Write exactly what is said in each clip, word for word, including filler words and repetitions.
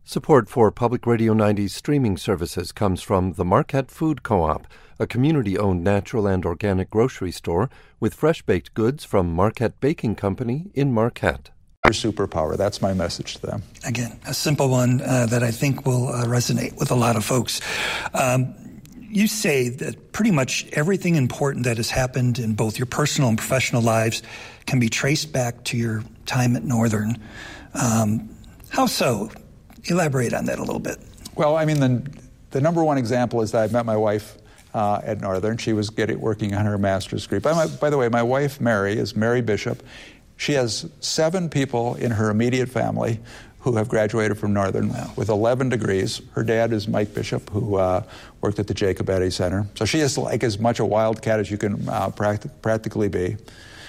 Support for Public Radio ninety's streaming services comes from the Marquette Food Co-op, a community-owned natural and organic grocery store with fresh-baked goods from Marquette Baking Company in Marquette. Your superpower, that's my message to them. Again, a simple one uh, that I think will uh, resonate with a lot of folks. Um, you say that pretty much everything important that has happened in both your personal and professional lives can be traced back to your time at Northern. Um, how so? Elaborate on that a little bit. Well, I mean, the, the number one example is that I met my wife uh, at Northern. She was getting, working on her master's degree. By, my, by the way, my wife, Mary, is Mary Bishop. She has seven people in her immediate family who have graduated from Northern wow. with eleven degrees. Her dad is Mike Bishop, who uh, worked at the Jacob Eddy Center. So she is like as much a wildcat as you can uh, practi- practically be.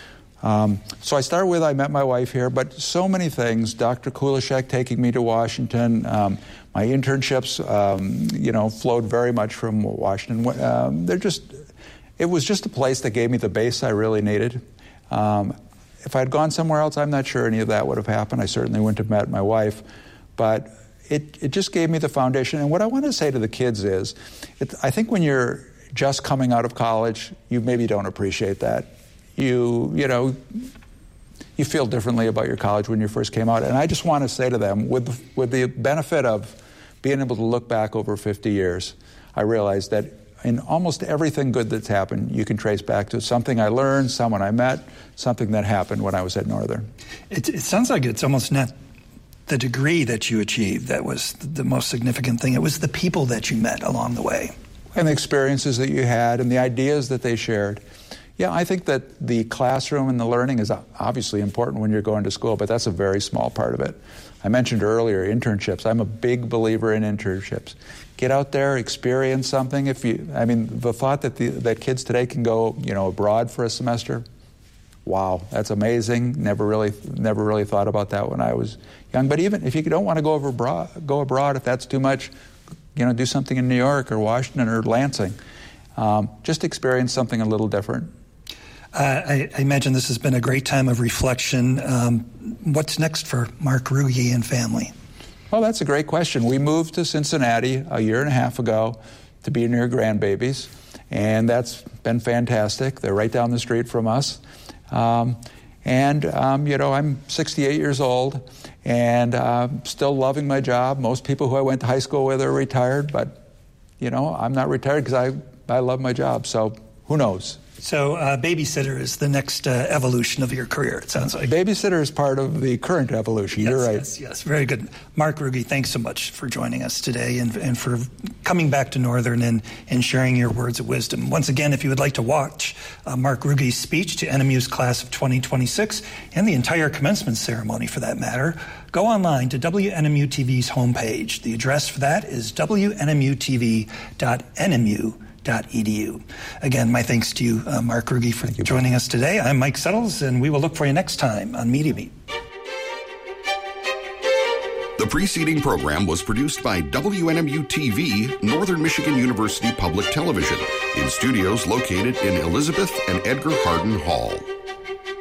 Um, so I started with I met my wife here, but so many things. Doctor Kulishek taking me to Washington. Um, my internships, um, you know, flowed very much from Washington. Um, they're just, it was just a place that gave me the base I really needed. Um, if I'd gone somewhere else, I'm not sure any of that would have happened. I certainly wouldn't have met my wife, but it, it just gave me the foundation. And what I want to say to the kids is, it, I think when you're just coming out of college, you maybe don't appreciate that. You, you know, you feel differently about your college when you first came out. And I just want to say to them, with the, with the benefit of being able to look back over fifty years, I realized that in almost everything good that's happened, you can trace back to something I learned, someone I met, something that happened when I was at Northern. It, it sounds like it's almost not the degree that you achieved that was the most significant thing. It was the people that you met along the way. And the experiences that you had and the ideas that they shared. Yeah, I think that the classroom and the learning is obviously important when you're going to school, but that's a very small part of it. I mentioned earlier internships. I'm a big believer in internships. Get out there, experience something. If you, I mean, the thought that the, that kids today can go, you know, abroad for a semester, wow, that's amazing. Never really, never really thought about that when I was young. But even if you don't want to go over abroad, go abroad, if that's too much, you know, do something in New York or Washington or Lansing. Um, just experience something a little different. Uh, I, I imagine this has been a great time of reflection. Um, what's next for Mark Ruge and family? Well, that's a great question. We moved to Cincinnati a year and a half ago to be near grandbabies, and that's been fantastic. They're right down the street from us. Um, and, um, you know, I'm sixty-eight years old and uh, still loving my job. Most people who I went to high school with are retired, but, you know, I'm not retired because I, I love my job. So who knows? So uh, babysitter is the next uh, evolution of your career, it sounds like. Babysitter is part of the current evolution. Yes, You're right. Yes, yes, very good. Mark Ruge, thanks so much for joining us today and, and for coming back to Northern and, and sharing your words of wisdom. Once again, if you would like to watch uh, Mark Ruge's speech to N M U's class of twenty twenty-six and the entire commencement ceremony for that matter, go online to W N M U T V's homepage. The address for that is W N M U T V dot N M U dot E D U. Again, my thanks to you, uh, Mark Ruge, for you, joining us today. I'm Mike Settles, and we will look for you next time on Media Beat. The preceding program was produced by W N M U T V, Northern Michigan University Public Television, in studios located in Elizabeth and Edgar Hardin Hall.